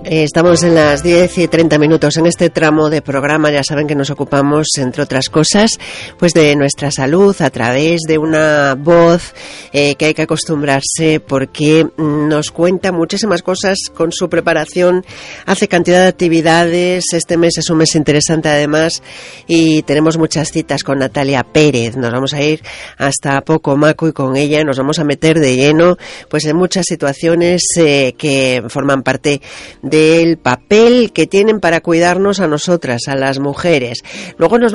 Estamos en las 10:30 en este tramo de programa. Ya saben que nos ocupamos, entre otras cosas, pues de nuestra salud a través de una voz que hay que acostumbrarse, porque nos cuenta muchísimas cosas con su preparación, hace cantidad de actividades. Este mes es un mes interesante además y tenemos muchas citas con Natalia Pérez. Nos vamos a ir hasta Pocomaco y con ella nos vamos a meter de lleno pues en muchas situaciones que forman parte del papel que tienen para cuidarnos a nosotras, a las mujeres. Luego nos